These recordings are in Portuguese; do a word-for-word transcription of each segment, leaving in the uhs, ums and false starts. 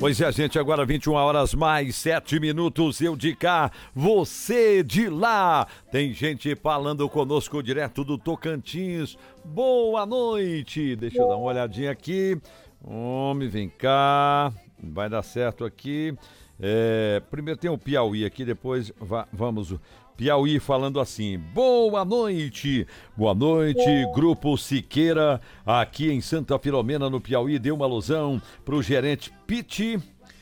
Pois é, gente, agora vinte e uma horas mais sete minutos, eu de cá, você de lá. Tem gente falando conosco direto do Tocantins. Boa noite. Deixa eu dar uma olhadinha aqui. Homem, vem cá. Vai dar certo aqui. É, primeiro tem o Piauí aqui, depois va- vamos... Piauí falando assim, boa noite, boa noite, Grupo Siqueira, aqui em Santa Filomena, no Piauí, deu uma alusão pro gerente Piti,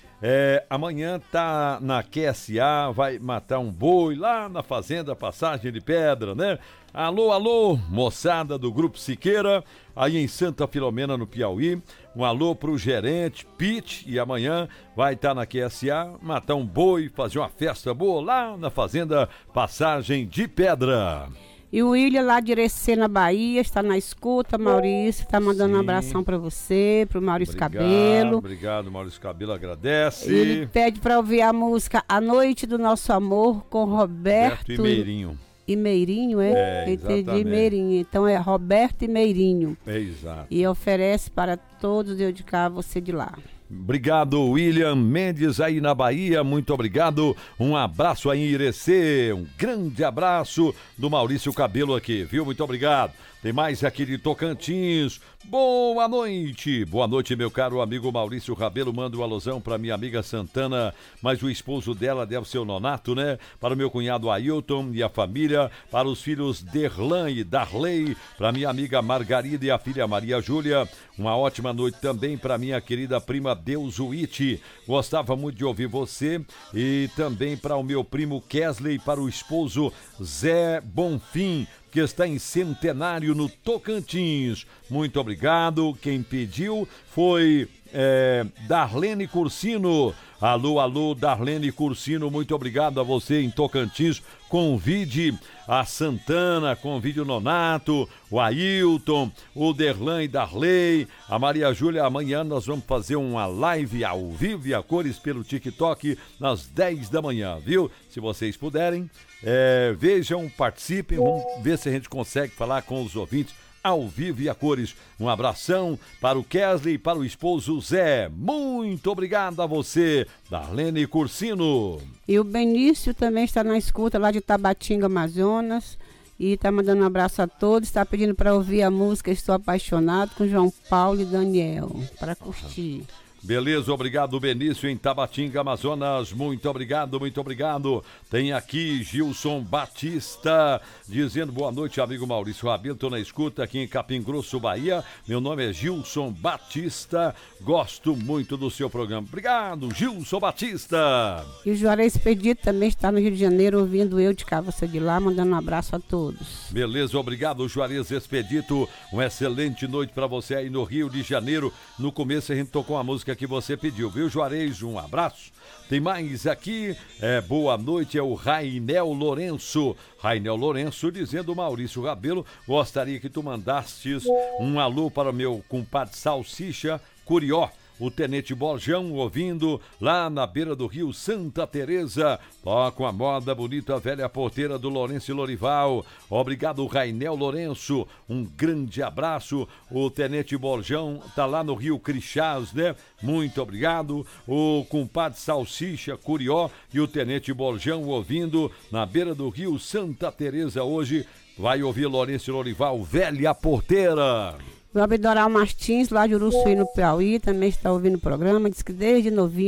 é, amanhã tá na Q S A, vai matar um boi lá na Fazenda Passagem de Pedra, né? Alô, alô, moçada do Grupo Siqueira, aí em Santa Filomena, no Piauí, um alô pro gerente Pete, e amanhã vai estar tá na Q S A, matar um boi, fazer uma festa boa lá na Fazenda Passagem de Pedra. E o William lá de Irecê, na Bahia, está na escuta, Maurício, está mandando Sim. um abração para você, pro Maurício obrigado, Cabelo. Obrigado, Maurício Cabelo, agradece. Ele pede para ouvir a música A Noite do Nosso Amor, com Roberto... Roberto e Meirinho. E Meirinho, é? É, Entendi, Meirinho. Então é Roberto e Meirinho. É, exato. E oferece para todos eu de cá, você de lá. Obrigado, William Mendes, aí na Bahia, muito obrigado, um abraço aí em Irecê, um grande abraço do Maurício Cabelo aqui, viu? Muito obrigado. Tem mais aqui de Tocantins, boa noite, boa noite, meu caro amigo Maurício Cabelo, manda uma alusão para minha amiga Santana, mas o esposo dela deve ser o Nonato, né? Para o meu cunhado Ailton e a família, para os filhos Derlan e Darley, para minha amiga Margarida e a filha Maria Júlia, uma ótima noite também para minha querida prima Deus Uite, gostava muito de ouvir você, e também para o meu primo Kesley, para o esposo Zé Bonfim, que está em Centenário no Tocantins. Muito obrigado. Quem pediu foi é, Darlene Cursino. Alô, alô, Darlene Cursino, muito obrigado a você em Tocantins. Convide a Santana, convide o Nonato, o Ailton, o Derlan e Darley, a Maria Júlia. Amanhã nós vamos fazer uma live ao vivo e a cores pelo TikTok nas dez da manhã, viu? Se vocês puderem, é, vejam, participem, vamos ver se a gente consegue falar com os ouvintes ao vivo e a cores. Um abração para o Kesley e para o esposo Zé. Muito obrigado a você, Darlene Cursino. E o Benício também está na escuta lá de Tabatinga, Amazonas. E está mandando um abraço a todos. Está pedindo para ouvir a música Estou Apaixonado com João Paulo e Daniel. Para curtir. Beleza, obrigado Benício em Tabatinga, Amazonas, muito obrigado, muito obrigado. Tem aqui Gilson Batista dizendo boa noite, amigo Maurício Rabelo, estou na escuta aqui em Capim Grosso, Bahia. Meu nome é Gilson Batista, gosto muito do seu programa. Obrigado, Gilson Batista. E o Juarez Expedito também está no Rio de Janeiro ouvindo eu de cá, você de lá, mandando um abraço a todos. Beleza, obrigado Juarez Expedito, uma excelente noite para você aí no Rio de Janeiro. No começo a gente tocou uma música que você pediu, viu, Juarez? Um abraço. Tem mais aqui, é, boa noite, é o Rainel Lourenço. Rainel Lourenço dizendo, Maurício Rabelo, gostaria que tu mandastes um alô para o meu compadre Salsicha Curió, o Tenente Borjão, ouvindo lá na beira do rio Santa Teresa. Toca a moda bonita, velha porteira do Lourenço e Lorival. Obrigado, Rainel Lourenço. Um grande abraço. O Tenente Borjão tá lá no rio Crixás, né? Muito obrigado. O compadre Salsicha Curió e o Tenente Borjão ouvindo na beira do rio Santa Teresa hoje. Vai ouvir Lourenço e Lorival, velha porteira. O Abdoral Martins, lá de Uruçuí, no Piauí, também está ouvindo o programa. Diz que desde novinho